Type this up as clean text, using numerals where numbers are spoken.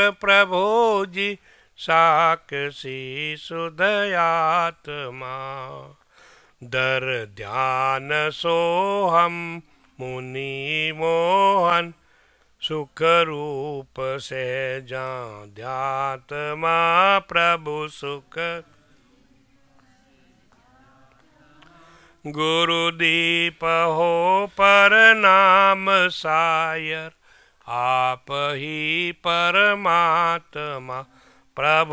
प्रभु जी साक्षी सुदयात्मा। दर ध्यान सोहम मुनि मोहन सुख रूप सहजा ध्यात्मा प्रभु सुख। गुरुदीप हो पर नाम सायर आप ही परमात्मा प्रभु